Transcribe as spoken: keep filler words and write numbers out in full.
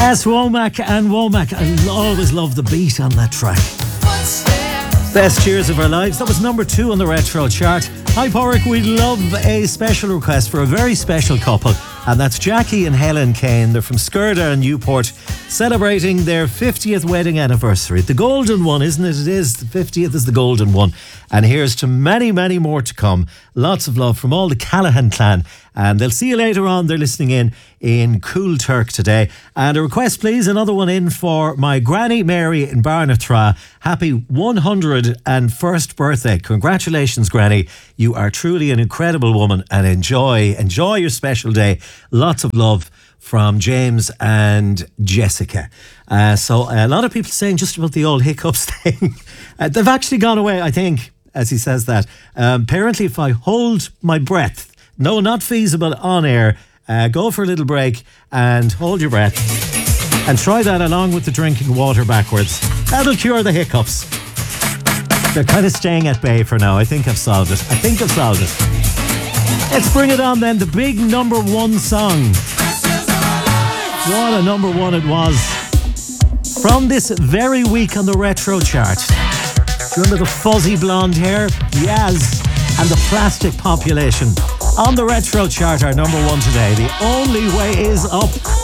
S. Womack and Womack. I always love the beat on that track. Best Years of Our Lives. That was number two on the retro chart. Hi, Porrick. We'd love a special request for a very special couple, and that's Jackie and Helen Kane. They're from Skirda and Newport, celebrating their fiftieth wedding anniversary. The golden one, isn't it? It is. The fiftieth is the golden one. And here's to many, many more to come. Lots of love from all the Callaghan clan. And they'll see you later on. They're listening in in Cool Turk today. And a request, please. Another one in for my Granny Mary in Barnathra. Happy one hundred first birthday. Congratulations, Granny. You are truly an incredible woman. And enjoy, enjoy your special day. Lots of love from James and Jessica. Uh, so a lot of people saying just about the old hiccups thing. uh, they've actually gone away, I think, as he says that. Um, apparently, if I hold my breath, no, not feasible on air, uh, go for a little break and hold your breath and try that along with the drinking water backwards. That'll cure the hiccups. They're kind of staying at bay for now. I think I've solved it. I think I've solved it. Let's bring it on then. The big number one song. What a number one it was. From this very week on the retro chart. Do you remember the fuzzy blonde hair? Yaz. And the plastic population. On the retro chart, our number one today. The Only Way Is Up.